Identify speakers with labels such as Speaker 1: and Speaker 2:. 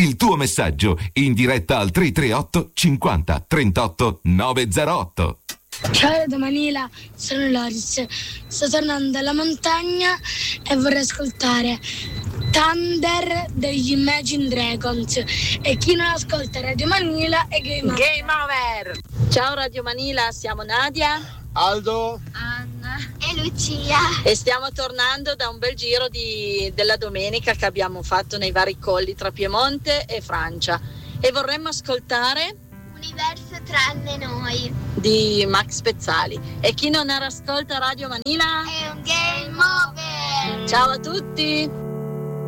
Speaker 1: il tuo messaggio in diretta al 338 50 38 908.
Speaker 2: Ciao da Manila, sono Loris. Sto tornando dalla montagna e vorrei ascoltare Thunder degli Imagine Dragons. E chi non ascolta Radio Manila è Game
Speaker 3: Over. Ciao Radio Manila, siamo Nadia,
Speaker 4: Aldo,
Speaker 5: Anna e Lucia.
Speaker 3: e stiamo tornando da un bel giro della domenica che abbiamo fatto nei vari colli tra Piemonte e Francia, e vorremmo ascoltare
Speaker 5: Universo tranne noi
Speaker 3: di Max Pezzali. E chi non ascolta Radio Manila
Speaker 5: è un Game Over.
Speaker 3: Ciao a tutti.